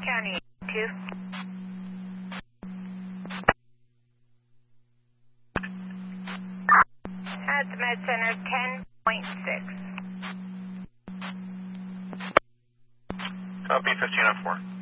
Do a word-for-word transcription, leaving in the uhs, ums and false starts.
County two. Azimuth Center ten point six. Copy fifteen oh four.